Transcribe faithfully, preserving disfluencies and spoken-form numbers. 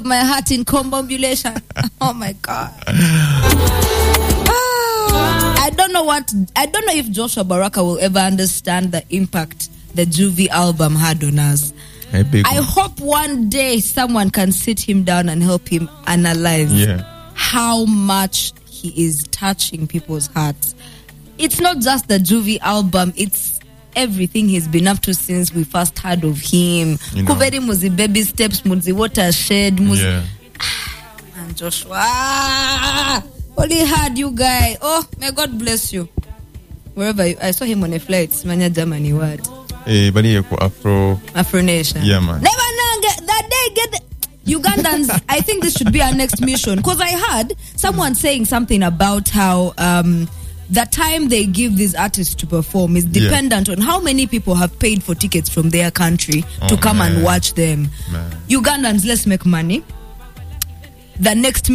my heart in combobulation. Oh my God. I don't know what, I don't know if Joshua Baraka will ever understand the impact the Juvie album had on us. Hey, I one. hope one day someone can sit him down and help him analyze yeah. how much he is touching people's hearts. It's not just the Juvie album, it's everything he's been up to since we first heard of him. You know. Kuveri muzi baby steps, muzi watershed, muzi. Yeah. And Joshua, only heard you guy. Oh, may God bless you. Wherever you, I saw him on a flight, Manya Germany, what? Eh, bali yeko Afro. Afro Nation. Yeah, man. Never know that day get the Ugandans. I think this should be our next mission, because I heard someone saying something about how um. the time they give these artists to perform is dependent yeah. on how many people have paid for tickets from their country oh, to come man. and watch them. Man. Ugandans, let's make money. The next